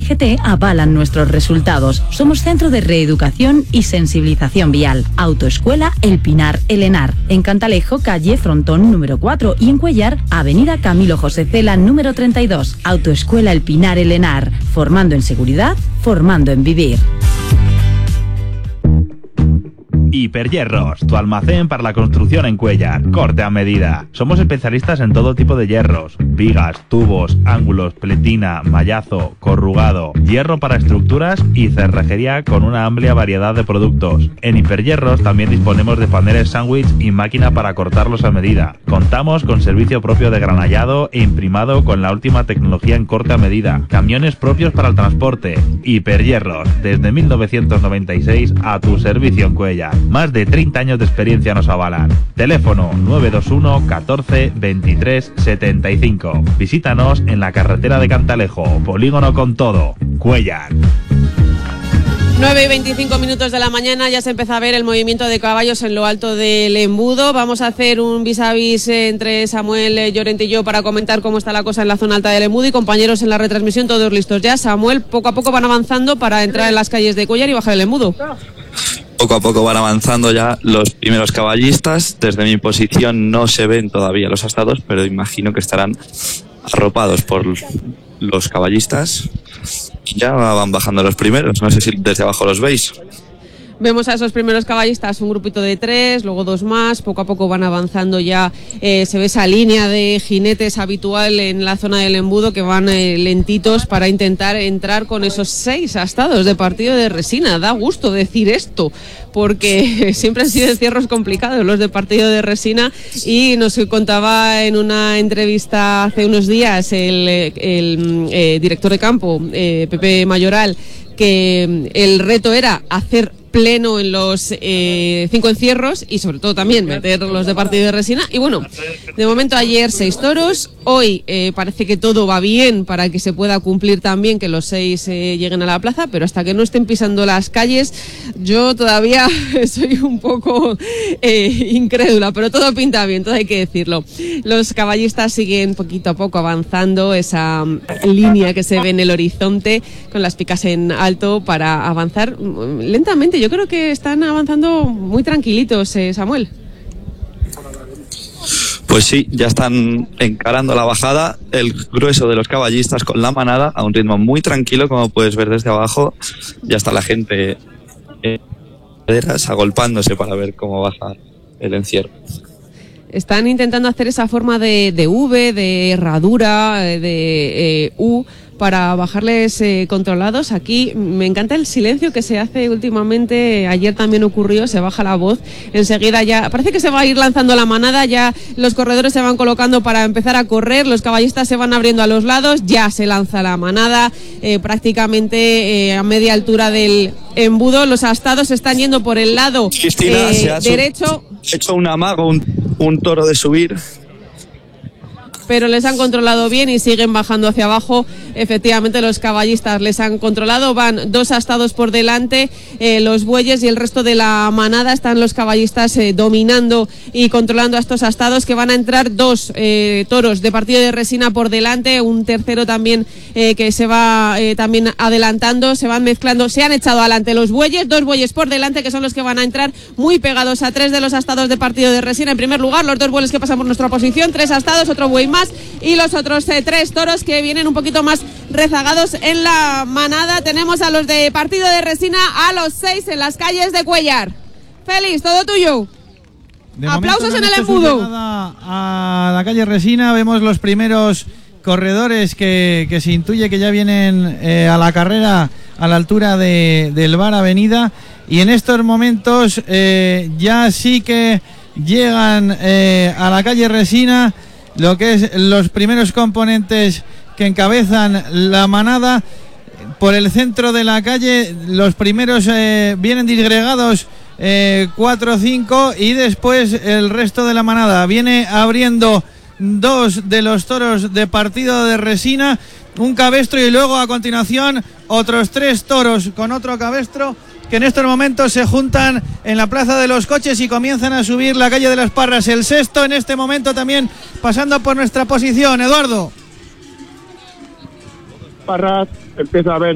DGT avalan nuestros resultados. Somos centro de reeducación y sensibilización vial. Autoescuela El Pinar El Henar. En Cantalejo, calle Frontón número 4 y en Cuellar, avenida Camilo José Cela número 32. Autoescuela El Pinar El Henar. Formando en seguridad, formando en vivir. Hiperhierros, tu almacén para la construcción en Cuellar. Corte a medida. Somos especialistas en todo tipo de hierros: vigas, tubos, ángulos, pletina, mallazo, corrugado, hierro para estructuras y cerrajería con una amplia variedad de productos. En Hiperhierros también disponemos de paneles sándwich y máquina para cortarlos a medida. Contamos con servicio propio de granallado e imprimado con la última tecnología en corte a medida. Camiones propios para el transporte. Hiperhierros, desde 1996 a tu servicio en Cuellar. Más de 30 años de experiencia nos avalan. Teléfono 921 14 23 75. Visítanos en la carretera de Cantalejo, Polígono Con Todo, Cuellar. 9:25 de la mañana, ya se empieza a ver el movimiento de caballos en lo alto del embudo. Vamos a hacer un vis a vis entre Samuel Llorente y yo para comentar cómo está la cosa en la zona alta del embudo, y compañeros en la retransmisión todos listos ya. Samuel, poco a poco van avanzando para entrar en las calles de Cuellar y bajar el embudo. Poco a poco van avanzando ya los primeros caballistas. Desde mi posición no se ven todavía los astados, pero imagino que estarán arropados por los caballistas. Ya van bajando los primeros, no sé si desde abajo los veis. Vemos a esos primeros caballistas, un grupito de 3, luego 2 más, poco a poco van avanzando ya, se ve esa línea de jinetes habitual en la zona del embudo que van lentitos para intentar entrar con esos 6 astados de partido de resina. Da gusto decir esto, porque siempre han sido encierros complicados los de partido de resina, y nos contaba en una entrevista hace unos días el director de campo, Pepe Mayoral, que el reto era hacer pleno en los 5 encierros y sobre todo también meter los de partido de resina. Y bueno, de momento ayer 6 toros, hoy parece que todo va bien para que se pueda cumplir también que los 6 lleguen a la plaza, pero hasta que no estén pisando las calles yo todavía soy un poco incrédula, pero todo pinta bien, todo hay que decirlo. Los caballistas siguen poquito a poco avanzando esa línea que se ve en el horizonte con las picas en alto para avanzar lentamente. Yo creo que están avanzando muy tranquilitos, Samuel. Pues sí, ya están encarando la bajada, el grueso de los caballistas con la manada a un ritmo muy tranquilo, como puedes ver desde abajo. Ya está la gente agolpándose para ver cómo baja el encierro. Están intentando hacer esa forma de V, de herradura, de U, para bajarles controlados. Aquí me encanta el silencio que se hace últimamente. Ayer también ocurrió, se baja la voz. Enseguida ya parece que se va a ir lanzando la manada, ya los corredores se van colocando para empezar a correr, los caballistas se van abriendo a los lados, ya se lanza la manada prácticamente a media altura del embudo. Los astados están yendo por el lado derecho. Ha hecho un amago, un toro de subir, pero les han controlado bien y siguen bajando hacia abajo. Efectivamente, los caballistas les han controlado, van 2 astados por delante, los bueyes y el resto de la manada. Están los caballistas dominando y controlando a estos astados, que van a entrar 2 toros de partido de resina por delante, un tercero también que se va también adelantando, se van mezclando, se han echado adelante los bueyes, 2 bueyes por delante que son los que van a entrar muy pegados a 3 de los astados de partido de resina. En primer lugar, los 2 bueyes que pasan por nuestra posición, 3 astados, otro buey más, y los otros 3 toros que vienen un poquito más rezagados en la manada. Tenemos a los de partido de resina, a los 6 en las calles de Cuellar. Félix, todo tuyo. De aplausos en el su embudo. A la calle Resina vemos los primeros corredores que se intuye que ya vienen a la carrera a la altura del Bar Avenida, y en estos momentos ya sí que llegan a la calle Resina lo que es los primeros componentes que encabezan la manada. Por el centro de la calle los primeros vienen disgregados 4 o 5, y después el resto de la manada viene abriendo 2 de los toros de partido de resina, un cabestro, y luego a continuación otros 3 toros con otro cabestro, que en estos momentos se juntan en la Plaza de los Coches y comienzan a subir la calle de las Parras. El sexto en este momento también pasando por nuestra posición. Eduardo. Parras empieza a ver